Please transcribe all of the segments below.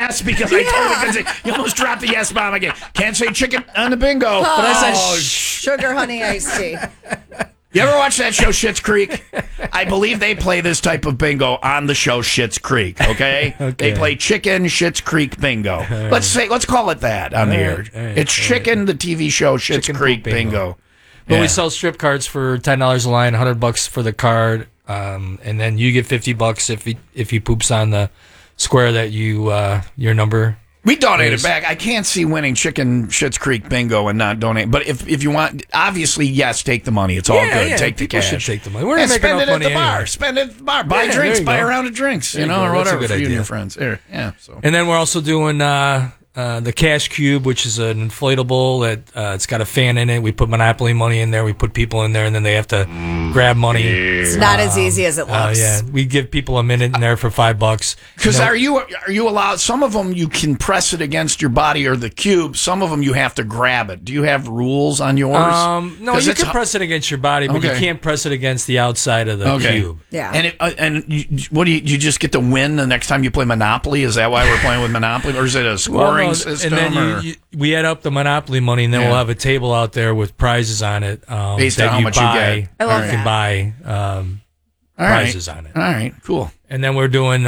yes because I totally couldn't say. You almost dropped the yes bomb again. Can't say chicken on the bingo. But I said Sugar honey iced tea. You ever watch that show Schitt's Creek? I believe they play this type of bingo on the show Schitt's Creek. Okay, They play chicken Schitt's Creek bingo. Let's call it that on the air. It's chicken the TV show Schitt's Creek bingo. But we sell strip cards for $10 a line, $100 for the card, and then you get $50 if he poops on the square that your number. We donate it back. I can't see winning chicken Schitt's Creek bingo and not donate. But if you want, obviously, yes, take the money. It's all good. Take the cash. Should take the money. We're not making spend enough it at money the bar. anyway. Spend it at the bar. Buy drinks. Buy a round of drinks. Or whatever for you and your friends. So. And then we're also doing the Cash Cube, which is an inflatable that it's got a fan in it. We put Monopoly money in there. We put people in there, and then they have to grab money. It's not as easy as it looks. We give people a minute in there for $5. Because are you allowed? Some of them you can press it against your body or the cube. Some of them you have to grab it. Do you have rules on yours? No, you can press it against your body, but you can't press it against the outside of the cube. Yeah. And what do you just get to win the next time you play Monopoly? Is that why we're playing with Monopoly, or is it a scoring system? And then we add up the Monopoly money, and then we'll have a table out there with prizes on it. Based on how much you get. I love you can buy prizes on it. All right, cool. And then we're doing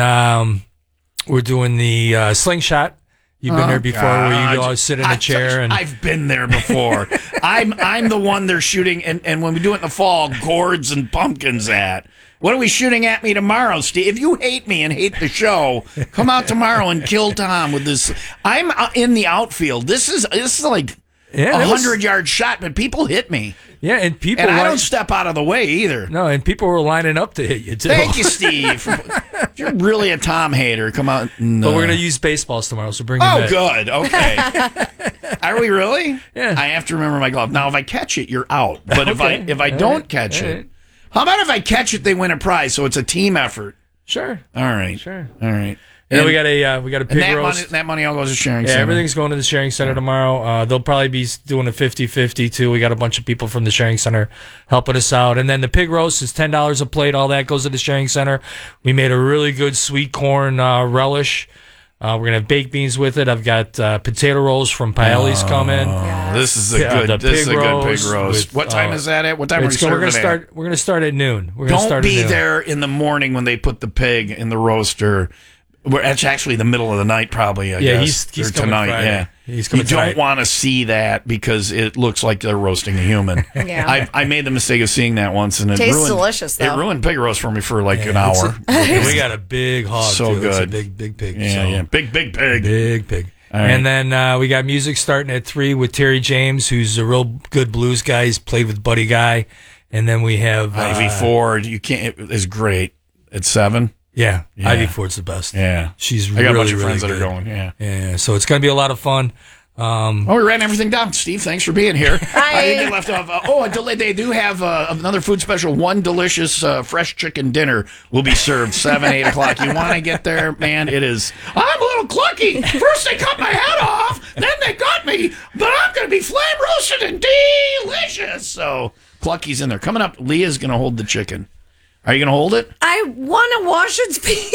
the slingshot. You've been there before, where you go sit in a chair. And I've been there before. I'm the one they're shooting, and when we do it in the fall, gourds and pumpkins at. What are we shooting at me tomorrow, Steve? If you hate me and hate the show, come out tomorrow and kill Tom with this. I'm in the outfield. This is like a 100-yard shot, but people hit me. Yeah, and I don't step out of the way either. No, and people were lining up to hit you too. Thank you, Steve. If you're really a Tom hater, come out. And, but we're gonna use baseballs tomorrow, so bring them. Oh, good. Okay. Are we really? Yeah. I have to remember my glove. Now, if I catch it, you're out. But if I don't catch it, how about if I catch it, they win a prize? So it's a team effort. Sure. All right. Sure. All right. And then we got a pig roast. That money all goes to sharing center. Yeah, everything's going to the sharing center tomorrow. They'll probably be doing a 50-50 too. We got a bunch of people from the sharing center helping us out. And then the pig roast is $10 a plate. All that goes to the sharing center. We made a really good sweet corn relish. We're going to have baked beans with it. I've got potato rolls from Paelli's coming. This is a good pig roast. What time is that at? What time are we serving it? We're going to start at noon. Don't be there in the morning when they put the pig in the roaster. It's actually the middle of the night, probably. I guess. He's tonight. Friday. Yeah, he's coming. You don't want to see that because it looks like they're roasting a human. Yeah. I made the mistake of seeing that once, and it tastes ruined, delicious. Though. It ruined pig roast for me for like an hour. We got a big hog. So too. good, it's a big pig. Yeah, big pig. Big pig. Right. And then we got music starting at 3 with Terry James, who's a real good blues guy. He's played with Buddy Guy, and then we have Ivy Ford. You can't. Is great at 7. Yeah, Ivy Ford's the best. Yeah, she's I got really, a bunch of really friends good. that are going. Yeah. So it's going to be a lot of fun. We ran everything down. Steve, thanks for being here. Hi. I didn't get left off. They do have another food special. One delicious fresh chicken dinner will be served 7, 8 o'clock. You want to get there, man? It is. I'm a little clucky. First they cut my head off, then they got me, but I'm going to be flame roasted and delicious. So Clucky's in there. Coming up, Leah's going to hold the chicken. Are you going to hold it? I want to wash its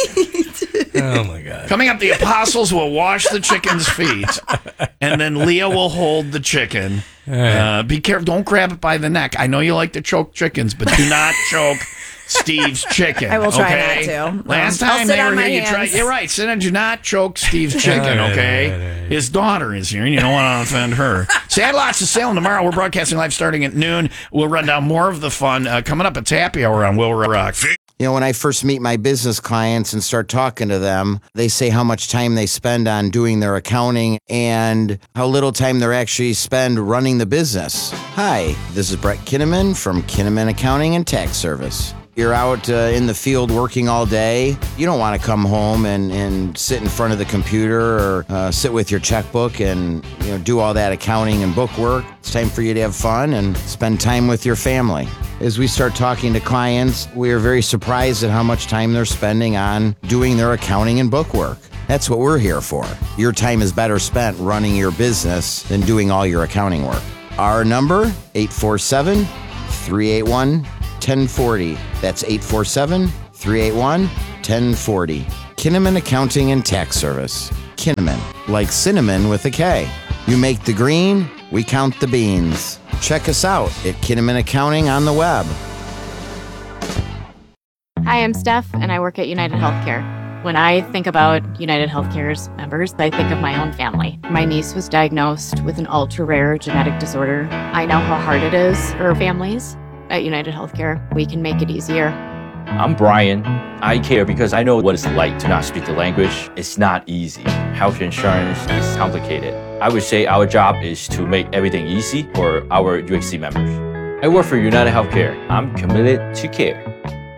feet. Oh, my God. Coming up, the apostles will wash the chicken's feet, and then Leah will hold the chicken. Right. Be careful. Don't grab it by the neck. I know you like to choke chickens, but do not choke Steve's chicken. I will try not to. Last I'll time sit they on were my here, you tried. hands. You're right. Sit and do not choke Steve's chicken, okay? His daughter is here, and you don't want to offend her. Sandlots is sailing tomorrow. We're broadcasting live starting at noon. We'll run down more of the fun coming up at Happy Hour on Will Rock. You know, when I first meet my business clients and start talking to them, they say how much time they spend on doing their accounting and how little time they actually spend running the business. Hi, this is Brett Kinnaman from Kinnaman Accounting and Tax Service. You're out in the field working all day. You don't want to come home and sit in front of the computer or sit with your checkbook and do all that accounting and book work. It's time for you to have fun and spend time with your family. As we start talking to clients, we are very surprised at how much time they're spending on doing their accounting and book work. That's what we're here for. Your time is better spent running your business than doing all your accounting work. Our number, 847-381-1040. That's 847-381-1040. Kinnaman Accounting and Tax Service. Kinnaman, like cinnamon with a K. You make the green, we count the beans. Check us out at Kinnaman Accounting on the web. Hi, I'm Steph, and I work at United Healthcare. When I think about United Healthcare's members, I think of my own family. My niece was diagnosed with an ultra-rare genetic disorder. I know how hard it is for families. At United Healthcare, we can make it easier. I'm Brian. I care because I know what it's like to not speak the language. It's not easy. Health insurance is complicated. I would say our job is to make everything easy for our UHC members. I work for United Healthcare. I'm committed to care.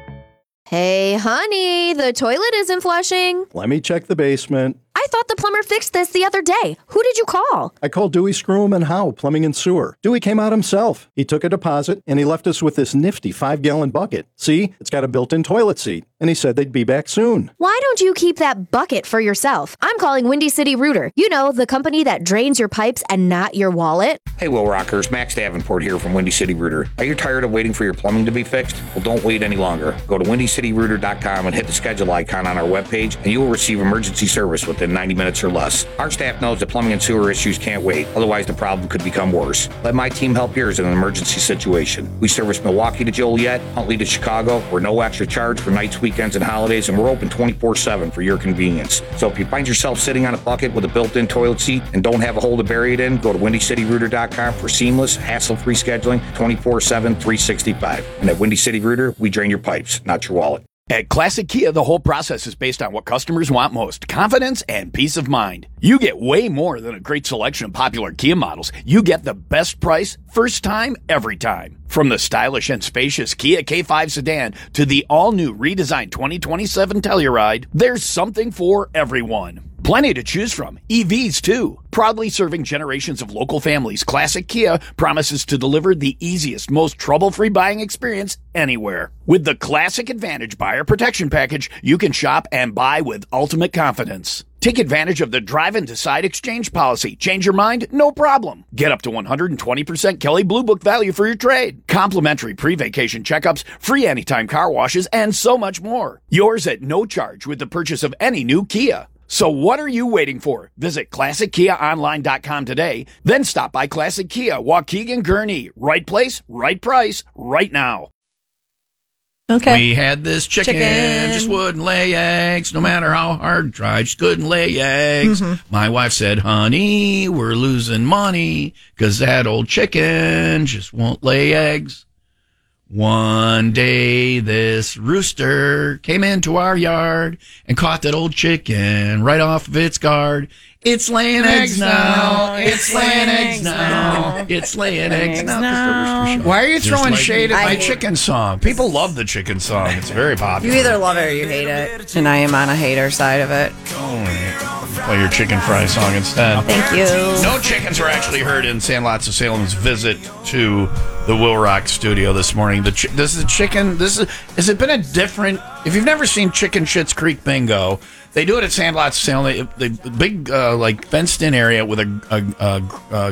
Hey, honey, the toilet isn't flushing. Let me check the basement. I thought the plumber fixed this the other day. Who did you call? I called Dewey Scroom and Howe Plumbing and Sewer. Dewey came out himself. He took a deposit, and he left us with this nifty 5-gallon bucket. See, it's got a built-in toilet seat. And he said they'd be back soon. Why don't you keep that bucket for yourself? I'm calling Windy City Rooter. You know, the company that drains your pipes and not your wallet. Hey, Will Rockers. Max Davenport here from Windy City Rooter. Are you tired of waiting for your plumbing to be fixed? Well, don't wait any longer. Go to WindyCityRooter.com and hit the schedule icon on our webpage, and you will receive emergency service within 90 minutes or less. Our staff knows that plumbing and sewer issues can't wait. Otherwise, the problem could become worse. Let my team help yours in an emergency situation. We service Milwaukee to Joliet, Huntley to Chicago. We're no extra charge for nights, weekends, and holidays, and we're open 24/7 for your convenience. So if you find yourself sitting on a bucket with a built-in toilet seat and don't have a hole to bury it in, go to WindyCityRooter.com for seamless, hassle-free scheduling 24/7, 365. And at Windy City Rooter, we drain your pipes, not your wallet. At Classic Kia, the whole process is based on what customers want most, confidence and peace of mind. You get way more than a great selection of popular Kia models. You get the best price, first time, every time. From the stylish and spacious Kia K5 sedan to the all-new redesigned 2027 Telluride, there's something for everyone. Plenty to choose from. EVs, too. Proudly serving generations of local families, Classic Kia promises to deliver the easiest, most trouble-free buying experience anywhere. With the Classic Advantage Buyer Protection Package, you can shop and buy with ultimate confidence. Take advantage of the Drive and Decide exchange policy. Change your mind? No problem. Get up to 120% Kelley Blue Book value for your trade. Complimentary pre-vacation checkups, free anytime car washes, and so much more. Yours at no charge with the purchase of any new Kia. So what are you waiting for? Visit ClassicKiaOnline.com today. Then stop by Classic Kia, Waukegan, Gurnee. Right place, right price, right now. Okay. We had this chicken, just wouldn't lay eggs, no matter how hard tried, just couldn't lay eggs. My wife said, honey, we're losing money because that old chicken just won't lay eggs. One day, this rooster came into our yard and caught that old chicken right off of its guard. It's laying eggs now. It's laying eggs now. It's laying eggs now. Why are you throwing shade at my chicken song? People love the chicken song. It's very popular. You either love it or you hate it. And I am on a hater side of it. Play your chicken fry song instead. Thank you. No chickens were actually heard in Sandlots of Salem's visit to the Will Rock studio this morning. This is a chicken. Has it been a different? If you've never seen Chicken Schitt's Creek Bingo, they do it at Sandlots of Salem. They big like fenced in area with a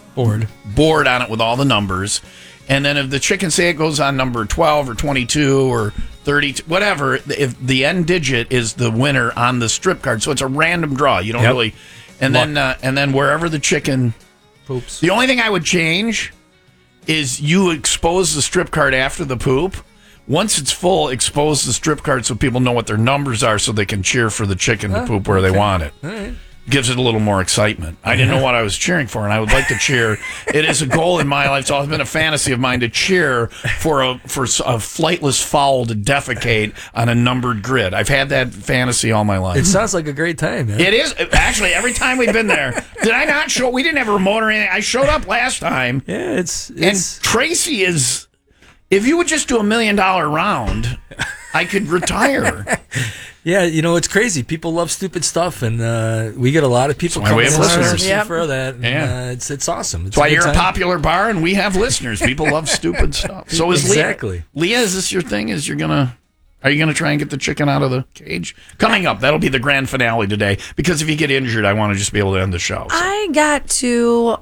board on it with all the numbers, and then if the chicken say it goes on number 12 or 22 or 30, whatever, if the end digit is the winner on the strip card, so it's a random draw. You don't really, and then wherever the chicken poops. The only thing I would change is you expose the strip card after the poop. Once it's full, expose the strip card so people know what their numbers are so they can cheer for the chicken to poop where they want it. All right. Gives it a little more excitement. I didn't know what I was cheering for, and I would like to cheer. It is a goal in my life. It's always been a fantasy of mine to cheer for a flightless fowl to defecate on a numbered grid. I've had that fantasy all my life. It sounds like a great time, man. It is. Actually, every time we've been there, did I not show? We didn't have a remote or anything. I showed up last time. Yeah, it's And Tracy is... If you would just do $1 million round, I could retire. Yeah, you know, it's crazy. People love stupid stuff, and we get a lot of people That's why we coming have in listeners. for that. And, Yeah. it's awesome. It's That's why a good you're a time. popular bar, and we have listeners. People love stupid stuff. So is Exactly. Leah, is this your thing? Are you gonna try and get the chicken out of the cage? Coming up, that'll be the grand finale today. Because if you get injured, I want to just be able to end the show. So. I got to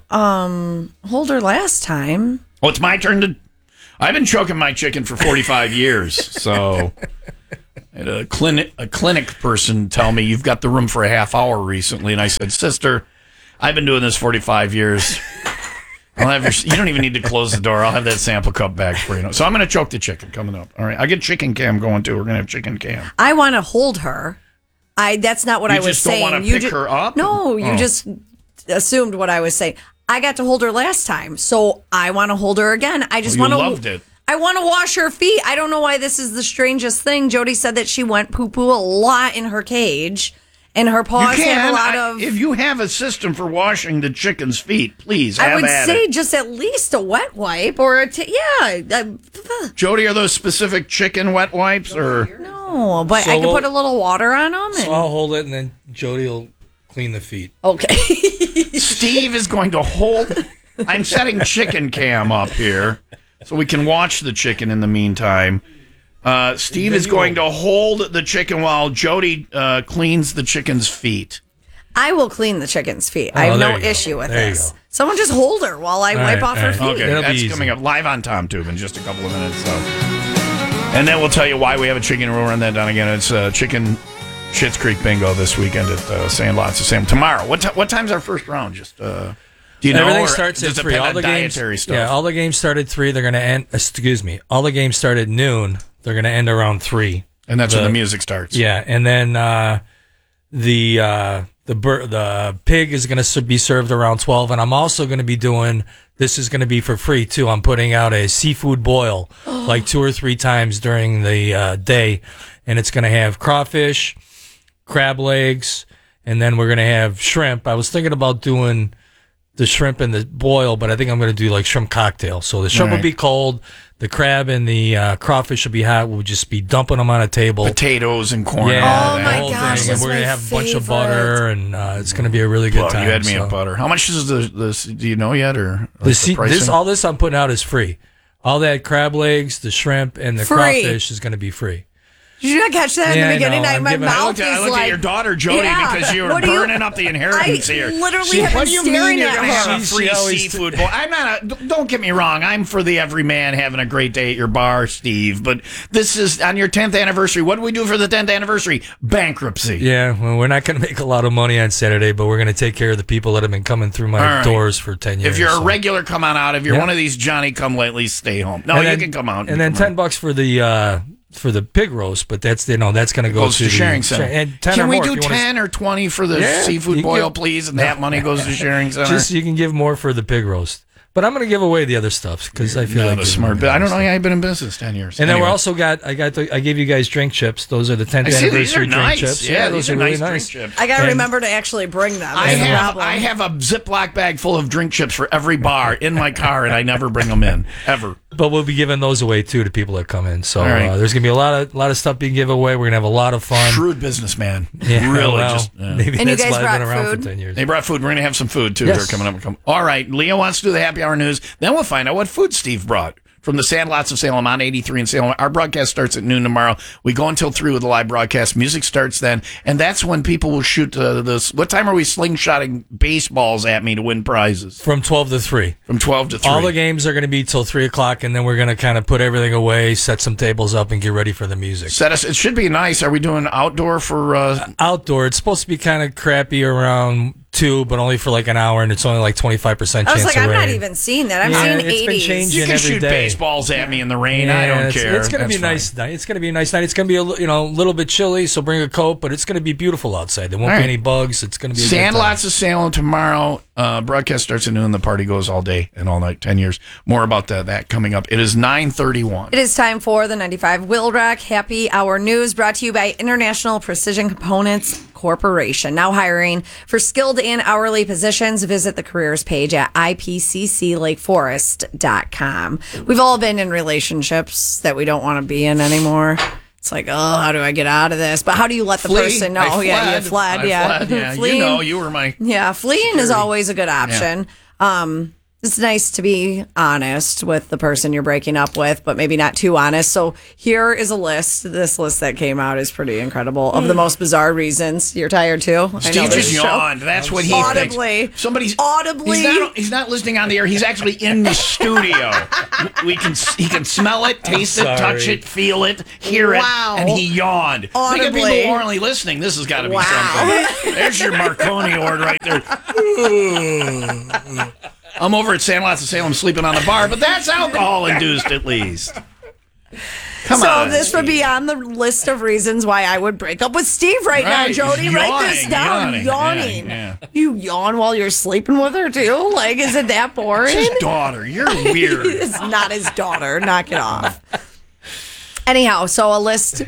hold her last time. Oh, it's my turn to... I've been choking my chicken for 45 years, so... I had a clinic person tell me, you've got the room for a half hour recently. And I said, sister, I've been doing this 45 years. You don't even need to close the door. I'll have that sample cup back for you. So I'm going to choke the chicken coming up. All right. I get chicken cam going too. We're going to have chicken cam. I want to hold her. That's not what I was saying. You just don't want to pick her up? No, you just assumed what I was saying. I got to hold her last time, so I want to hold her again. I just want to. Loved it. I want to wash her feet. I don't know why this is the strangest thing. Jody said that she went poo-poo a lot in her cage, and her paws have a lot of... If you have a system for washing the chicken's feet, please I have would at say it. just at least a wet wipe or Jody, are those specific chicken wet wipes or... No, but So I could put a little water on them. So I'll hold it, and then Jody will clean the feet. Okay. Steve is going to hold... I'm setting chicken cam up here so we can watch the chicken in the meantime. Steve is going to hold the chicken while Jody cleans the chicken's feet. I will clean the chicken's feet. I have no issue with this. Someone just hold her while I wipe off her feet. Okay, That'll be that's easy. coming up live on TomTube in just a couple of minutes. So. And then we'll tell you why we have a chicken. We'll run that down again. It's chicken Schitt's Creek bingo this weekend at Sandlots of Sam. Tomorrow. What time's our first round? Just do you know? Everything or starts does at it 3. depend All on the games, dietary stuff? yeah, all the games start at 3. They're going to end. Excuse me. All the games start at noon. They're going to end around 3. And that's when the music starts. Yeah, and then the pig is going to be served around 12, and I'm also going to be doing. This is going to be for free too. I'm putting out a seafood boil like 2 or 3 times during the day, and it's going to have crawfish, crab legs, and then we're going to have shrimp. I was thinking about doing the shrimp and the boil, but I think I'm going to do like shrimp cocktail. So the shrimp will be cold, the crab and the crawfish will be hot. We'll just be dumping them on a table. Potatoes and corn. Yeah, and all Oh that. my whole gosh, thing. that's And we're my gonna have a bunch of favorite. butter, and it's gonna be a really good Look, time. you had me so. at butter. How much is the do you know yet? Or This pricing? all this I'm putting out is free. All that crab legs, the shrimp, and the Free. crawfish is going to be free. Did you not catch that in Yeah, the I beginning? know. I'm My giving- mouth I looked is at like your daughter Jody Yeah. because you were What do you- burning up the inheritance I here. literally have what been do you mean staring you're at going to her. have a free She always- seafood bowl? I'm not. Don't get me wrong. I'm for the everyman having a great day at your bar, Steve. But this is on your 10th anniversary. What do we do for the 10th anniversary? Bankruptcy. Yeah, well, we're not going to make a lot of money on Saturday, but we're going to take care of the people that have been coming through my All right. doors for 10 years. If you're so. a regular, come on out. If you're Yeah. one of these Johnny come latelys, stay home. No, And you then- can come out. and then $10 for the pig roast, but that's that's going to go goes to the Sharing Center. And 10 Can or we more do if you wanna- 10 or 20 for the Yeah, seafood you boil, can- please? And that money goes to Sharing Center. Just you can give more for the pig roast, but I'm going to give away the other stuff because I feel Not like a giving smart. away But I don't the know. other I've been in business 10 years. And then Anyway. we're also I gave you guys drink chips. Those are the 10th I see, these anniversary are drink nice. chips. Yeah, those these are really nice drink nice. chips. I got to And- remember to actually bring them. I That's the have problem. a Ziploc bag full of drink chips for every bar in my car, and I never bring them in ever. But we'll be giving those away too to people that come in. So All right. there's gonna be a lot of stuff being given away. We're gonna have a lot of fun. Shrewd businessman. Yeah, really. well, Yeah. maybe And you that's guys why I've brought been around food? for 10 years. They brought food. We're going to have some food, too. Yes. They're coming up. All right. Leo wants to do the happy hour news. Then we'll find out what food Steve brought from the Sandlots of Salem on 83 in Salem. Our broadcast starts at noon tomorrow. We go until 3 with the live broadcast. Music starts then. And that's when people will shoot this. What time are we slingshotting baseballs at me to win prizes? From 12 to 3. From 12 to 3. All the games are going to be till 3 o'clock, and then we're going to kind of put everything away, set some tables up, and get ready for the music. It should be nice. Are we doing outdoor for... Outdoor, it's supposed to be kind of crappy around 2, but only for like an hour, and it's only like 25% chance I was like, of I'm rain. not even seeing that. I'm Yeah, seeing it's 80s. been changing you can every shoot day. baseballs at me in the rain. I don't care. It's going to be a nice night. It's going to be a nice night. It's going to be a little bit chilly, so bring a coat, but it's going to be beautiful outside. There won't All be right. any bugs. It's going to be a good time. Sandlots of Salem tomorrow. Broadcast starts at noon. The party goes all day and all night. 10 years. More about that coming up. It is 9:31. It is time for the 95 Will Rock Happy Hour News, brought to you by International Precision Components Corporation. Now hiring for skilled and hourly positions. Visit the careers page at ipcclakeforest.com. We've all been in relationships that we don't want to be in anymore. It's like, oh, how do I get out of this? But how do you let the person know? I Yeah, you fled. I Yeah, fled. Yeah, Fleeing. you know, you were my... Yeah, fleeing is always a good option. It's nice to be honest with the person you're breaking up with, but maybe not too honest. So here is a list. This list that came out is pretty incredible of the most bizarre reasons. You're tired too? Steve just yawned. That's what he audibly. thinks. Somebody's audibly. He's not listening on the air. He's actually in the studio. He can smell it, taste it, touch it, feel it, hear it, and he yawned. Audibly. Think of people who aren't really listening. This has got to be something. There's your Marconi award right there. I'm over at Sandlots of Salem sleeping on the bar, but that's alcohol-induced at least. Come on. So this would be on the list of reasons why I would break up with Steve right now, Jody. Write this down. Yawning. Yeah. You yawn while you're sleeping with her, too? Like, is it that boring? It's his daughter. You're weird. It's not his daughter. Knock it off. Anyhow, so a list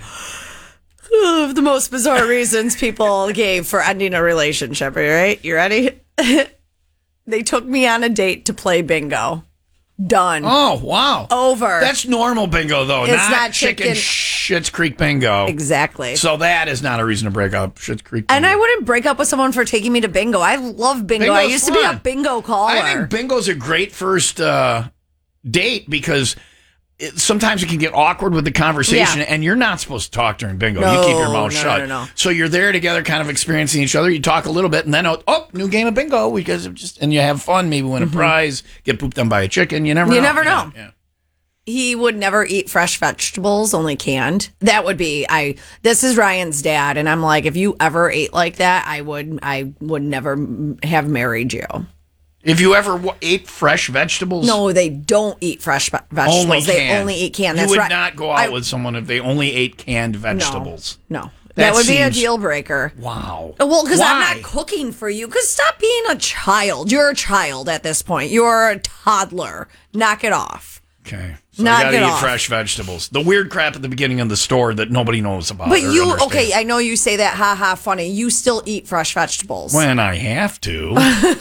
of the most bizarre reasons people gave for ending a relationship. Are you right? You ready? They took me on a date to play bingo. Done. Oh, wow. Over. That's normal bingo, though. It's not chicken Schitt's Creek bingo. Exactly. So that is not a reason to break up Schitt's Creek bingo. And I wouldn't break up with someone for taking me to bingo. I love bingo. Bingo's I used to be a fun. bingo caller. I think bingo's a great first date because sometimes it can get awkward with the conversation, and you're not supposed to talk during bingo. You keep your mouth shut. No. So you're there together, kind of experiencing each other. You talk a little bit, and then new game of bingo because and you have fun. Maybe win a prize, get pooped on by a chicken. You never know. Yeah. He would never eat fresh vegetables, only canned. That would be this is Ryan's dad, and I'm like, if you ever ate like that, I would never have married you. If you ever ate fresh vegetables? No, they don't eat fresh vegetables. They only eat canned. You That's would right. not go out with someone if they only ate canned vegetables. No. That would be a deal breaker. Wow. Well, because I'm Why? not cooking for you. Because stop being a child. You're a child at this point. You're a toddler. Knock it off. Okay. So Knock you gotta it eat off. fresh vegetables. The weird crap at the beginning of the store that nobody knows about. But or you, understands. okay, I know you say that, funny. You still eat fresh vegetables. When I have to.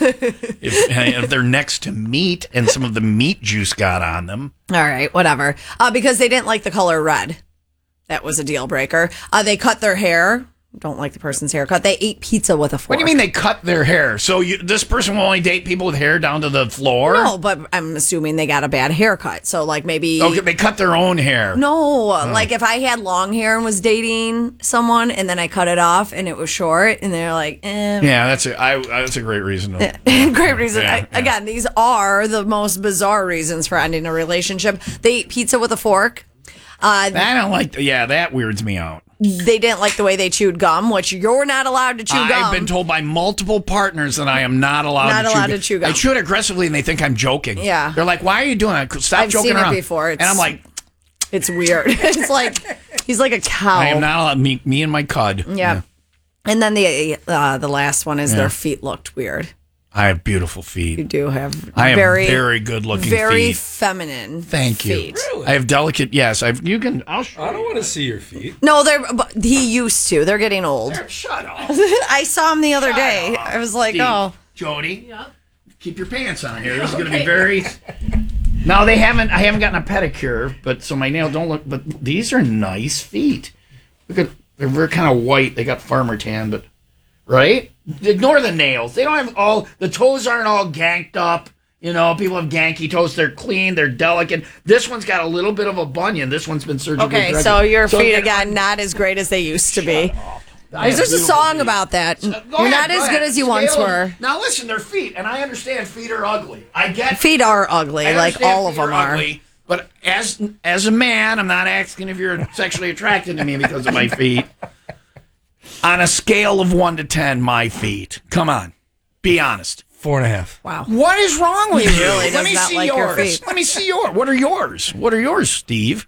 if they're next to meat and some of the meat juice got on them. All right, whatever. Because they didn't like the color red. That was a deal breaker. They cut their hair. Don't like the person's haircut. They ate pizza with a fork. What do you mean they cut their hair? So this person will only date people with hair down to the floor? No, but I'm assuming they got a bad haircut. So, like, maybe... Okay, they cut their own hair. No, like if I had long hair and was dating someone and then I cut it off and it was short and they're like, Yeah, that's a great reason. Great reason. Yeah, Again, these are the most bizarre reasons for ending a relationship. They eat pizza with a fork. I don't like... Yeah, that weirds me out. They didn't like the way they chewed gum, which you're not allowed to chew gum. I've been told by multiple partners that I am not allowed to chew gum. I chew it aggressively and they think I'm joking. Yeah. They're like, why are you doing that? Stop I've joking seen around. it before. And I'm like... It's weird. It's like... He's like a cow. I am not allowed... Me and my cud. Yeah. And then the last one is their feet looked weird. I have beautiful feet. You do have I have very good looking very feet. feminine. Thank you. feet. Really? I have delicate. Yes, I'll show I don't want to see your feet. No, but he used to. They're getting old. Shut up. I saw him the other day. I was like, Steve, oh. Jody, keep your pants on here. This is going to be very. Now I haven't gotten a pedicure, but so my nails don't look. But these are nice feet. Look at they're very kind of white. They got farmer tan, but right. Ignore the nails. They don't have the toes aren't all ganked up. You know, people have ganky toes. They're clean. They're delicate. This one's got a little bit of a bunion. This one's been surgically Okay, corrected. so your feet again, again not as great as they used to be. I There's a song about that. You're not as good as you once were. Now listen, they're feet, and I understand feet are ugly. I get Feet are ugly, I like understand all of feet them are. ugly, but as a man, I'm not asking if you're sexually attracted to me because of my feet. On a scale of 1 to 10, my feet. Come on, be honest. 4.5. Wow. What is wrong with you? He really Let does me not see like your yours. feet. Let me see yours. What are yours? What are yours, Steve?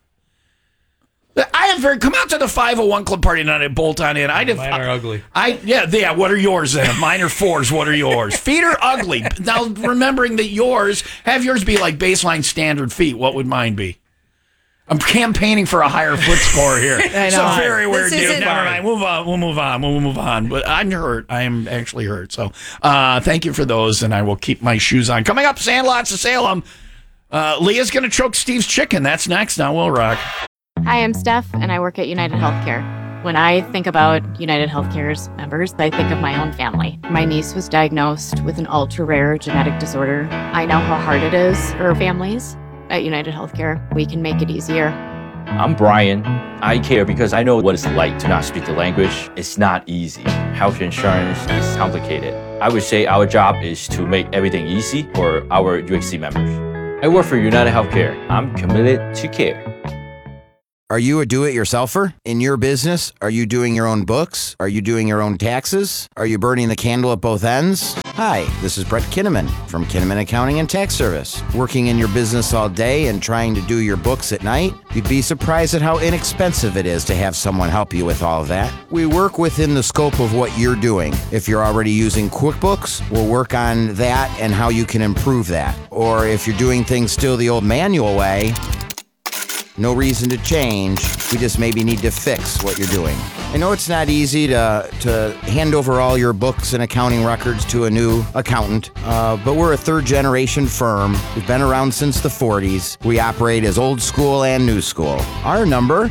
Come out to the 501 Club party tonight at Bolt On In. Mine are ugly. Yeah. What are yours then? If mine are 4s, what are yours? Feet are ugly. Now, remembering that have yours be like baseline standard feet. What would mine be? I'm campaigning for a higher foot score here. I know. It's a very weird This deal. isn't- Never mind. We'll move on. But I'm hurt. I am actually hurt. So thank you for those, and I will keep my shoes on. Coming up, Sandlots of Salem. Leah's going to choke Steve's chicken. That's next on Will Rock. Hi, I'm Steph, and I work at United Healthcare. When I think about United Healthcare's members, I think of my own family. My niece was diagnosed with an ultra-rare genetic disorder. I know how hard it is for families. At United Healthcare, we can make it easier. I'm Brian. I care because I know what it's like to not speak the language. It's not easy. Health insurance is complicated. I would say our job is to make everything easy for our UHC members. I work for United Healthcare. I'm committed to care. Are you a do-it-yourselfer? In your business, are you doing your own books? Are you doing your own taxes? Are you burning the candle at both ends? Hi, this is Brett Kinnaman from Kinnaman Accounting and Tax Service. Working in your business all day and trying to do your books at night? You'd be surprised at how inexpensive it is to have someone help you with all of that. We work within the scope of what you're doing. If you're already using QuickBooks, we'll work on that and how you can improve that. Or if you're doing things still the old manual way, no reason to change. We just maybe need to fix what you're doing. I know it's not easy to hand over all your books and accounting records to a new accountant, but we're a third-generation firm. We've been around since the 40s. We operate as old school and new school. Our number,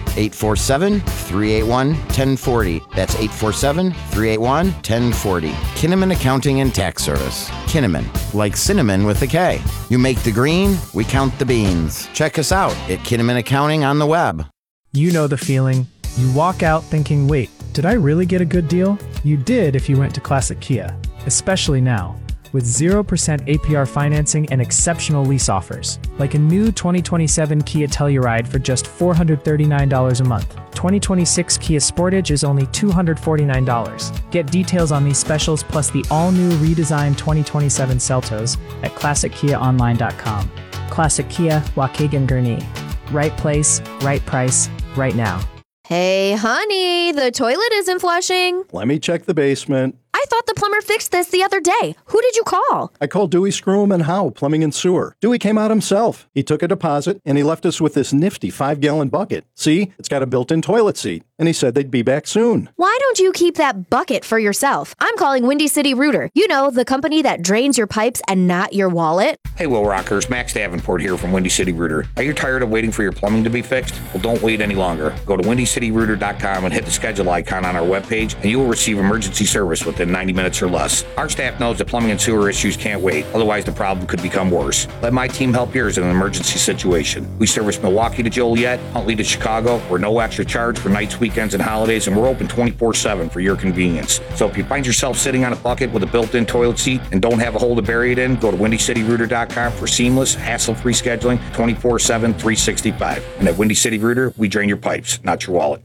847-381-1040. That's 847-381-1040. Kinnaman Accounting and Tax Service. Kinnaman, like cinnamon with a K. You make the green, we count the beans. Check us out at Kinnaman Accounting on the web. You know the feeling. You walk out thinking, wait, did I really get a good deal? You did if you went to Classic Kia, especially now, with 0% APR financing and exceptional lease offers, like a new 2027 Kia Telluride for just $439 a month. 2026 Kia Sportage is only $249. Get details on these specials plus the all-new redesigned 2027 Seltos at ClassicKiaOnline.com. Classic Kia, Waukegan Gurnee. Right place, right price, right now. Hey, honey, the toilet isn't flushing. Let me check the basement. I thought the plumber fixed this the other day. Who did you call? I called Dewey Scroom and Howe Plumbing and Sewer. Dewey came out himself. He took a deposit, and he left us with this nifty 5-gallon bucket. See, it's got a built-in toilet seat. And he said they'd be back soon. Why don't you keep that bucket for yourself? I'm calling Windy City Rooter. You know, the company that drains your pipes and not your wallet. Hey, Will Rockers, Max Davenport here from Windy City Rooter. Are you tired of waiting for your plumbing to be fixed? Well, don't wait any longer. Go to WindyCityRooter.com and hit the schedule icon on our webpage, and you will receive emergency service within 90 minutes or less. Our staff knows that plumbing and sewer issues can't wait. Otherwise, the problem could become worse. Let my team help yours in an emergency situation. We service Milwaukee to Joliet, Huntley to Chicago. We're no extra charge for nights, weekends, and holidays, and we're open 24/7 for your convenience. So if you find yourself sitting on a bucket with a built-in toilet seat and don't have a hole to bury it in, go to WindyCityRooter.com for seamless, hassle-free scheduling 24/7, 365. And at Windy City Rooter, we drain your pipes, not your wallet.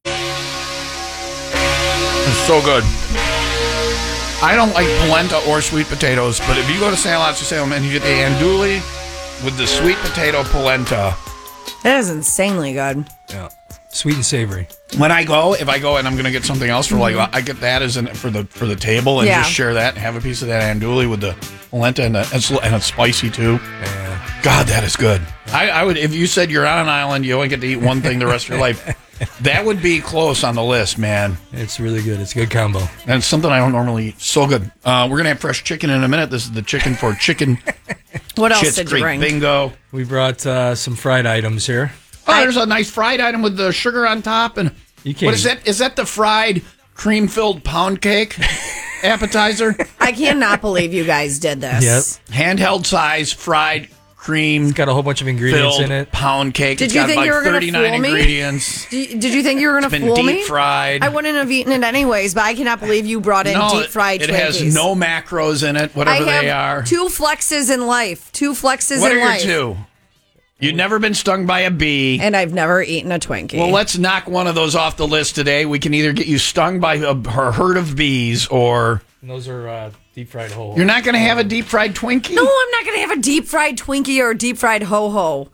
It's so good. I don't like polenta or sweet potatoes, but if you go to San Lots of Salem and you get the andouille with the sweet potato polenta. That is insanely good. Yeah. Sweet and savory. If I go and I'm going to get something else for I get that as for the table and just share that and have a piece of that andouille with the polenta and it's spicy too. Yeah. God, that is good. I would, if you said you're on an island, you only get to eat one thing the rest of your life, that would be close on the list, man. It's really good. It's a good combo. And it's something I don't normally eat. So good. We're going to have fresh chicken in a minute. This is the chicken for chicken. What else Schitt's did you Creek bring? Bingo. We brought some fried items here. Oh, there's a nice fried item with the sugar on top. And what is that? Is that the fried cream-filled pound cake appetizer? I cannot believe you guys did this. Yep. Handheld size fried cream. It's got a whole bunch of ingredients in it. Pound cake. Did It's you got think like you were going to 39 fool me? ingredients. Did you think you were going to fool Been me? deep fried. I wouldn't have eaten it anyways, but I cannot believe you brought in deep fried it Twinkies. has no macros in it, whatever they are. 2 flexes in life. 2 flexes What in are your life. 2? You've never been stung by a bee. And I've never eaten a Twinkie. Well, let's knock one of those off the list today. We can either get you stung by a herd of bees or... And those are deep fried whole. You're not going to have a deep fried Twinkie? No, I'm not going to have a deep fried Twinkie or a deep fried ho-ho.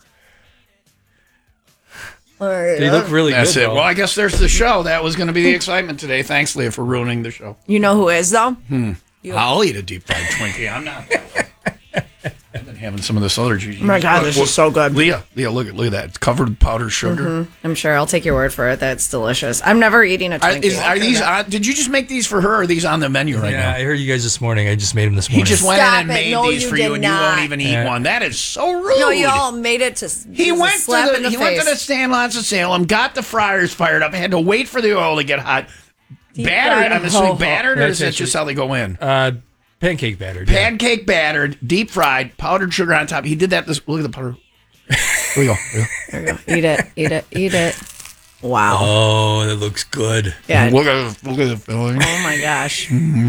They look really That's good, it. though. Well, I guess there's the show. That was going to be the excitement today. Thanks, Leah, for ruining the show. You know who is, though? I'll eat a deep fried Twinkie. I'm not... I've been having some of this other juice. Oh my God, this is so good. Leah, look at that. It's covered with powdered sugar. I'm sure I'll take your word for it. That's delicious. I'm never eating a Twinkie. Are these on, did you just make these for her, or are these on the menu right now? Yeah, I heard you guys this morning. I just made them this morning. He just went Stop in and it. made No, these you for you, did and you not. won't even eat one. That is so rude. No, you all made it to He went slap in the he face. went to the Sandlots of Salem, got the fryers fired up, had to wait for the oil to get hot. Battered, I'm assuming battered, or is that just how they go in? Pancake battered. Pancake battered, deep fried, powdered sugar on top. He did that. Look at the powder. Here we go. There you go. Eat it. Wow. Oh, that looks good. Yeah. Look at the filling. Oh my gosh.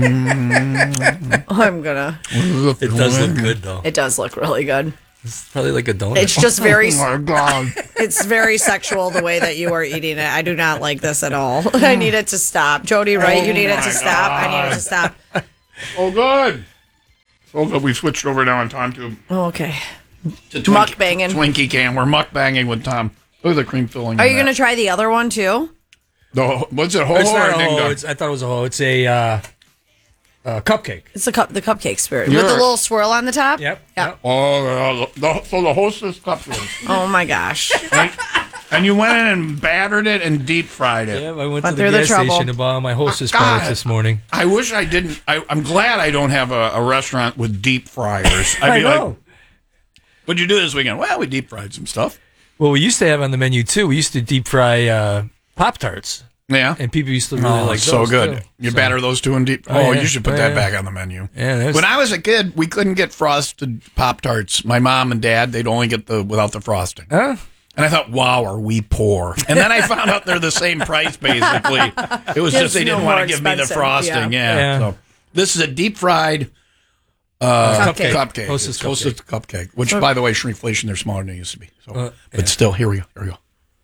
I'm gonna. It does look good though. It does look really good. It's probably like a donut. It's just very. Oh my God. It's very sexual the way that you are eating it. I do not like this at all. I need it to stop. Jody, right? You need it to stop. I need it to stop. Oh, good. So good. We switched over now on Tom to Okay. Mukbanging. Twinkie Cam. We're mukbanging with Tom. Look at the cream filling. Are you going to try the other one too? What's it? Ho It's ho not or a ding ho. dong? I thought it was a ho. It's a cupcake. It's the cupcake spirit with the little swirl on the top. Yep. Oh, so the Hostess cupcake. Oh my gosh. And you went in and battered it and deep fried it. Yeah, I went Went to the through the gas trouble. station to buy my Hostess God. products this morning. I wish I didn't. I'm glad I don't have a restaurant with deep fryers. I'd I be know. like, what'd you do this weekend? Well, we deep fried some stuff. Well, we used to have on the menu too. We used to deep fry Pop-Tarts. Yeah. And people used to really like so those, good. too. You So- batter those two in deep. Oh, Oh, yeah. you should put Oh, that yeah. back on the menu. Yeah, there's- When I was a kid, we couldn't get frosted Pop-Tarts. My mom and dad, they'd only get the without the frosting. Huh? And I thought, wow, are we poor? And then I found out they're the same price, basically. It was just they no didn't want more to give me the expensive. frosting. Yeah. Yeah. So this is a deep fried cupcake. Hostess It's Hostess cupcake. Which, by the way, shrinkflation, they're smaller than they used to be. So, yeah. But still, here we go. Here we go.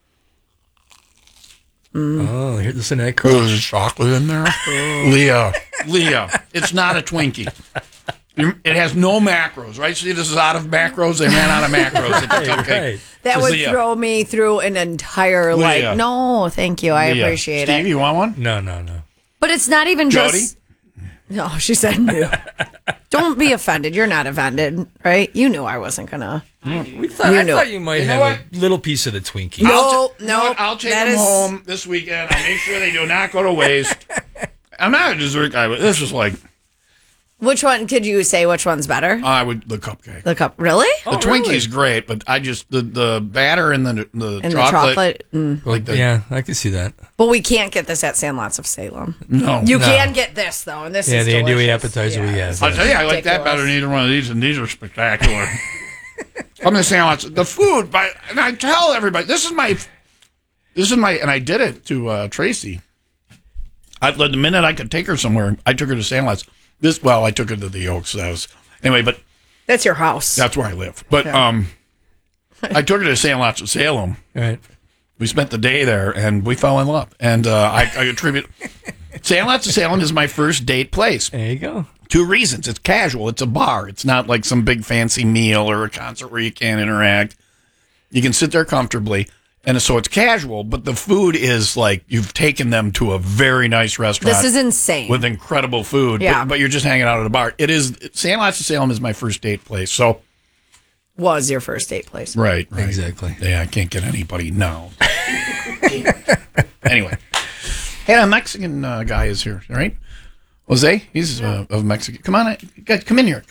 Oh, here, listen to that Oh, crunch. there's chocolate in there. Leah, it's not a Twinkie. It has no macros, right? See, this is out of macros. They ran out of macros at the cupcake. Right. That would Leah. throw me through an entire Leah. no, thank you. I Leah. appreciate Steve, it. you want one? No. But it's not even Jody? just. No, she said no. Don't be offended. You're not offended, right? You knew I wasn't gonna. I You thought knew. you might know have a little piece of the Twinkie. No, You know what? I'll take that them is- home this weekend. I'll make sure they do not go to waste. I'm not a dessert guy, but this is like Which one could you say? Which one's better? the cupcake. The cup, really? The Twinkie's great, but I just the batter and the And chocolate. the chocolate. Like the, Yeah, I can see that. But we can't get this at Sandlots of Salem. No. You No. can get this though, and this Yeah, is the andouille delicious. appetizer we have. I'll tell you, I like that better than either one of these, and these are spectacular. I'm just saying, the food, and I tell everybody, this is my, and I did it to Tracy. The minute I could take her somewhere, I took her to Sandlots. I took her to the Oaks. Anyway, but That's your house. that's where I live. But I took her to Sandlots of Salem. Right. We spent the day there, and we fell in love. And I attribute Sandlots of Salem is my first date place. There you go. 2 reasons. It's casual. It's a bar. It's not like some big fancy meal or a concert where you can't interact. You can sit there comfortably. And so it's casual, but the food is like you've taken them to a very nice restaurant. This is insane. With incredible food. Yeah. But you're just hanging out at a bar. It is. Sandlots of Salem is my first date place. So. Was your first date place. Right. Exactly. Yeah, I can't get anybody now. Anyway. Hey, a Mexican guy is here, right? Jose, he's of Mexican. Come on, guys, come in here.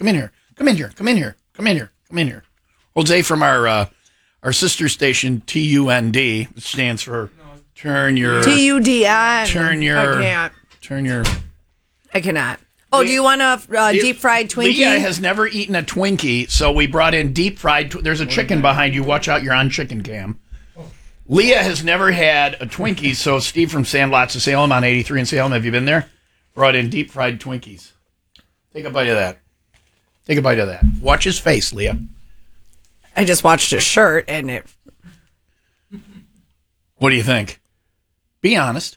Jose from our sister station, TUND, which stands for Turn Your... TUDN. Turn your... I can't. Turn your... I cannot. Oh, do you want a deep fried Twinkie? Leah has never eaten a Twinkie, so we brought in deep fried... There's a chicken behind you. Watch out, you're on chicken cam. Leah has never had a Twinkie, so Steve from Sandlots of Salem on 83 in Salem, have you been there? Brought in deep fried Twinkies. Take a bite of that. Watch his face, Leah. I just watched his shirt and it. What do you think? Be honest.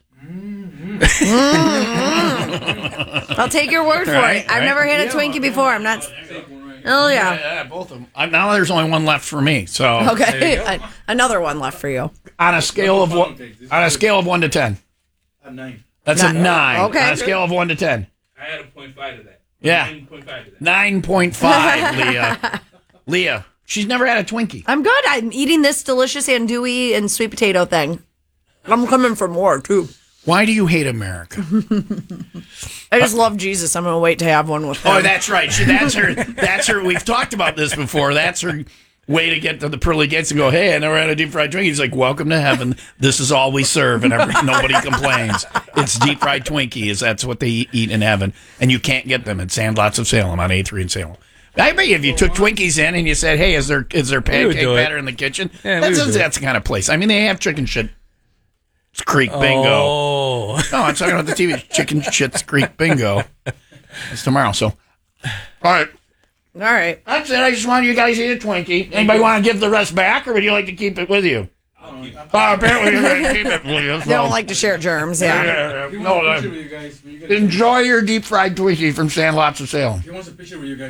I'll take your word for Right, it. I've right. never had a Twinkie before. I'm not. Oh yeah. Yeah, both of them. Now there's only one left for me. So Okay. Another one left for you. on a scale of 1 to 10. A 9. That's a 9. Okay. On a scale of 1 to 10. I had a 0.5 to that. Yeah. 9.5 to that. 9.5, Leah. Leah, she's never had a Twinkie. I'm good. I'm eating this delicious andouille and sweet potato thing. I'm coming for more, too. Why do you hate America? I just love Jesus. I'm going to wait to have one with him. Oh, that's right. That's her. We've talked about this before. That's her way to get to the pearly gates and go, hey, I never had a deep fried Twinkie. He's like, welcome to heaven. This is all we serve, and nobody complains. It's deep fried Twinkies. That's what they eat in heaven, and you can't get them at Sandlots of Salem on A3 in Salem. I bet you if you took Twinkies in and you said, hey, is there pancake batter in the kitchen? Yeah, that's the kind of place. I mean, they have chicken shit. It's Creek Bingo. Oh. No, I'm talking about the TV. Chicken Shit's Creek Bingo. It's tomorrow, so. All right. All right. That's it. I just wanted you guys to eat a Twinkie. Anybody want to give the rest back, or would you like to keep it with you? Apparently you're going to keep it with you. They don't like to share germs, yeah. No, enjoy your deep fried Twinkie from Sandlots of Salem. He wants a picture with you guys.